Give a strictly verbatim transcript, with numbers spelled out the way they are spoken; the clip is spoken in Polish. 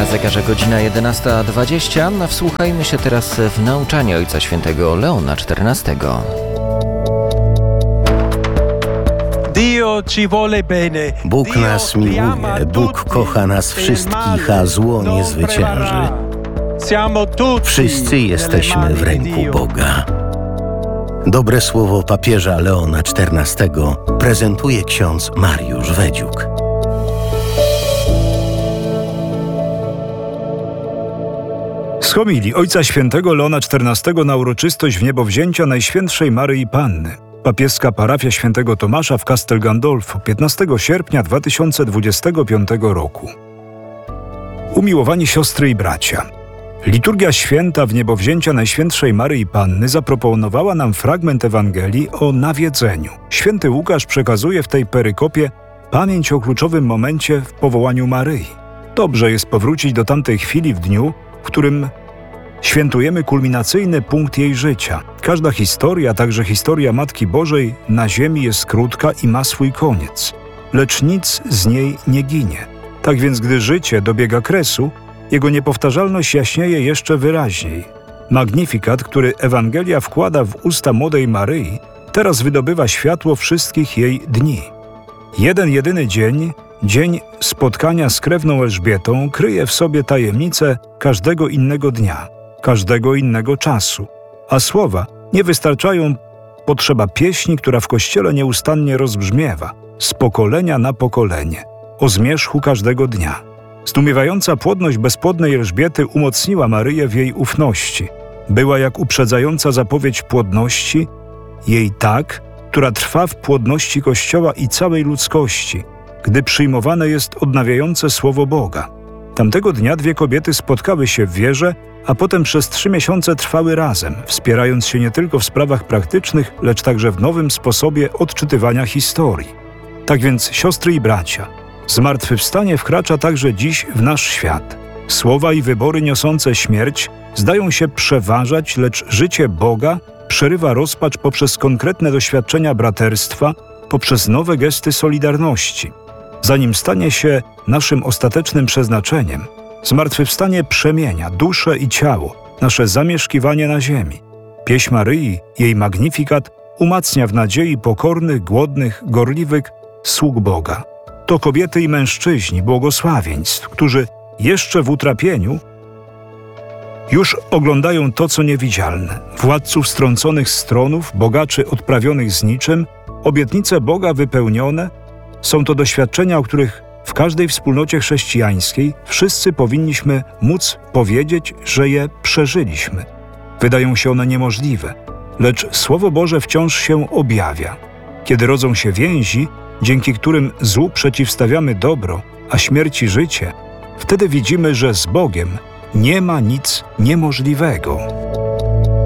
zegarze godzina jedenasta dwadzieścia. Wsłuchajmy się teraz w nauczanie Ojca Świętego Leona czternastego. Bóg nas miłuje, Bóg kocha nas wszystkich, a zło nie zwycięży. Wszyscy jesteśmy w ręku Boga. Dobre słowo papieża Leona czternastego prezentuje ksiądz Mariusz Wedziuk. Z homilii Ojca Świętego Leona czternastego na uroczystość wniebowzięcia Najświętszej Maryi Panny. Papieska parafia świętego Tomasza w Castel Gandolfo, piętnastego sierpnia dwa tysiące dwudziestego piątego roku. Umiłowani siostry i bracia, liturgia święta wniebowzięcia Najświętszej Maryi Panny zaproponowała nam fragment Ewangelii o nawiedzeniu. Święty Łukasz przekazuje w tej perykopie pamięć o kluczowym momencie w powołaniu Maryi. Dobrze jest powrócić do tamtej chwili w dniu, w którym świętujemy kulminacyjny punkt jej życia. Każda historia, także historia Matki Bożej na ziemi jest krótka i ma swój koniec, lecz nic z niej nie ginie. Tak więc, gdy życie dobiega kresu, jego niepowtarzalność jaśnieje jeszcze wyraźniej. Magnifikat, który Ewangelia wkłada w usta młodej Maryi, teraz wydobywa światło wszystkich jej dni. Jeden jedyny dzień, dzień spotkania z krewną Elżbietą, kryje w sobie tajemnicę każdego innego dnia, każdego innego czasu. A słowa nie wystarczają, potrzeba pieśni, która w Kościele nieustannie rozbrzmiewa, z pokolenia na pokolenie, o zmierzchu każdego dnia. Zdumiewająca płodność bezpłodnej Elżbiety umocniła Maryję w jej ufności. Była jak uprzedzająca zapowiedź płodności, jej tak, która trwa w płodności Kościoła i całej ludzkości, gdy przyjmowane jest odnawiające słowo Boga. Tamtego dnia dwie kobiety spotkały się w wierze, a potem przez trzy miesiące trwały razem, wspierając się nie tylko w sprawach praktycznych, lecz także w nowym sposobie odczytywania historii. Tak więc, siostry i bracia, zmartwychwstanie wkracza także dziś w nasz świat. Słowa i wybory niosące śmierć zdają się przeważać, lecz życie Boga przerywa rozpacz poprzez konkretne doświadczenia braterstwa, poprzez nowe gesty solidarności. Zanim stanie się naszym ostatecznym przeznaczeniem, zmartwychwstanie przemienia duszę i ciało, nasze zamieszkiwanie na ziemi. Pieśń Maryi, jej magnifikat, umacnia w nadziei pokornych, głodnych, gorliwych sług Boga. To kobiety i mężczyźni błogosławieństw, którzy jeszcze w utrapieniu już oglądają to, co niewidzialne. Władców strąconych z tronów, bogaczy odprawionych z niczym, obietnice Boga wypełnione. Są to doświadczenia, o których w każdej wspólnocie chrześcijańskiej wszyscy powinniśmy móc powiedzieć, że je przeżyliśmy. Wydają się one niemożliwe, lecz Słowo Boże wciąż się objawia. Kiedy rodzą się więzi, dzięki którym złu przeciwstawiamy dobro, a śmierci życie, wtedy widzimy, że z Bogiem nie ma nic niemożliwego.